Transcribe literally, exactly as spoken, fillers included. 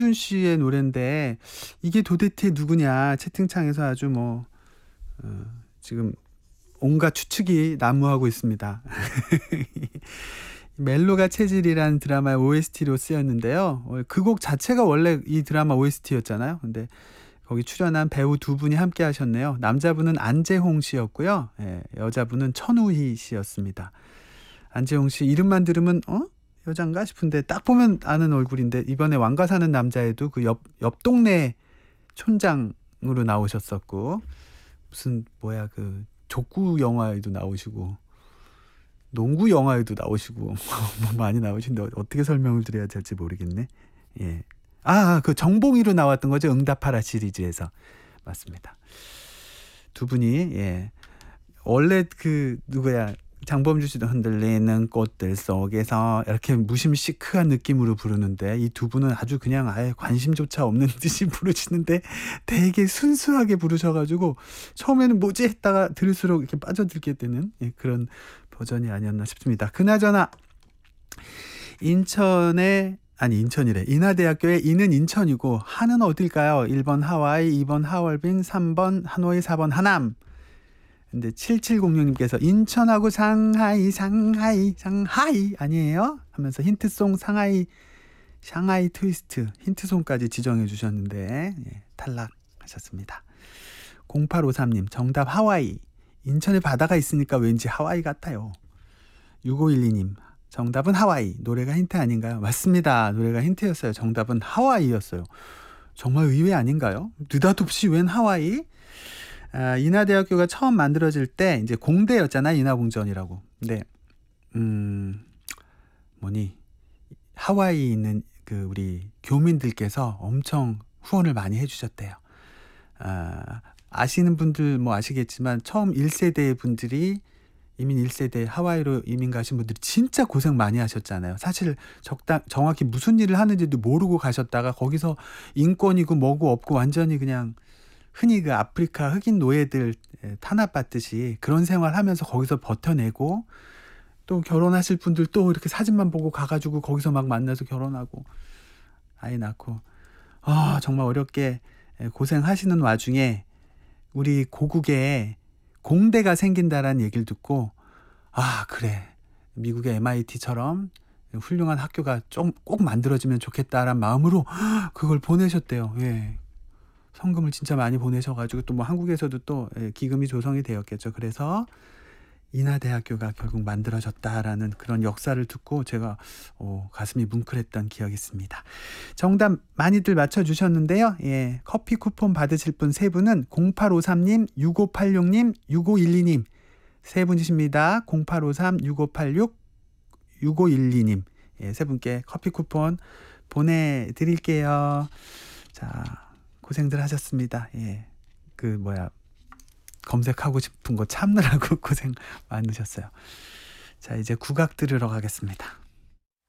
준 씨의 노랜데 이게 도대체 누구냐 채팅창에서 아주 뭐 어 지금 온갖 추측이 난무하고 있습니다. 멜로가 체질이라는 드라마의 오에스티로 쓰였는데요. 어 그 곡 자체가 원래 이 드라마 오에스티였잖아요. 근데 거기 출연한 배우 두 분이 함께 하셨네요. 남자분은 안재홍 씨였고요. 예, 여자분은 천우희 씨였습니다. 안재홍 씨 이름만 들으면 '어? 여잔가?' 싶은데 딱 보면 아는 얼굴인데 이번에 왕가 사는 남자에도 그 옆 옆 동네 촌장으로 나오셨었고 무슨 뭐야 그 족구 영화에도 나오시고 농구 영화에도 나오시고 뭐 많이 나오신데 어떻게 설명을 드려야 될지 모르겠네. 예. 아 그 정봉이로 나왔던 거죠. 응답하라 시리즈에서. 맞습니다. 두 분이 예. 원래 그 누구야 장범준 씨도 흔들리는 꽃들 속에서 이렇게 무심 시크한 느낌으로 부르는데 이 두 분은 아주 그냥 아예 관심조차 없는 듯이 부르시는데 되게 순수하게 부르셔 가지고 처음에는 '뭐지?' 했다가 들을수록 이렇게 빠져들게 되는 예 그런 버전이 아니었나 싶습니다. 그나저나 인천의 아니 인천이래. 인하대학교의 인은 인천이고 하는 어딜까요? 일 번 하와이, 이 번 하얼빈, 삼 번 하노이, 사 번 하남. 근데 칠칠공육 님께서 인천하고 상하이 상하이 상하이 아니에요? 하면서 힌트송 상하이 샹하이 트위스트 힌트송까지 지정해 주셨는데 예, 탈락하셨습니다. 공팔오삼 님 정답 하와이. 인천에 바다가 있으니까 왠지 하와이 같아요. 육오일이 님 정답은 하와이. 노래가 힌트 아닌가요? 맞습니다. 노래가 힌트였어요. 정답은 하와이였어요. 정말 의외 아닌가요? 느닷없이 웬 하와이? 아, 인하대학교가 처음 만들어질 때 이제 공대였잖아. 인하공전이라고. 근데 음 뭐니 하와이에 있는 그 우리 교민들께서 엄청 후원을 많이 해주셨대요. 아, 아시는 분들 뭐 아시겠지만 처음 일 세대 분들이 이민 일 세대 하와이로 이민 가신 분들이 진짜 고생 많이 하셨잖아요. 사실 적당 정확히 무슨 일을 하는지도 모르고 가셨다가 거기서 인권이고 뭐고 없고 완전히 그냥 흔히 그 아프리카 흑인 노예들 탄압받듯이 그런 생활하면서 거기서 버텨내고 또 결혼하실 분들 또 이렇게 사진만 보고 가가지고 거기서 막 만나서 결혼하고 아이 낳고 아 정말 어렵게 고생하시는 와중에 우리 고국에 공대가 생긴다라는 얘기를 듣고 아 그래 미국의 엠아이티처럼 훌륭한 학교가 좀 꼭 만들어지면 좋겠다라는 마음으로 그걸 보내셨대요. 예. 성금을 진짜 많이 보내셔가지고 또 뭐 한국에서도 또 기금이 조성이 되었겠죠. 그래서 인하대학교가 결국 만들어졌다라는 그런 역사를 듣고 제가 어, 가슴이 뭉클했던 기억이 있습니다. 정답 많이들 맞춰주셨는데요. 예, 커피 쿠폰 받으실 분 세 분은 공팔오삼 님, 육오팔육 님, 육오일이 님 세 분이십니다. 공팔오삼, 육오팔육, 육오일이 님 예, 세 분께 커피 쿠폰 보내드릴게요. 자, 고생들 하셨습니다. 예, 그 뭐야 검색하고 싶은 거 참느라고 고생 많으셨어요. 자, 이제 국악 들으러 가겠습니다.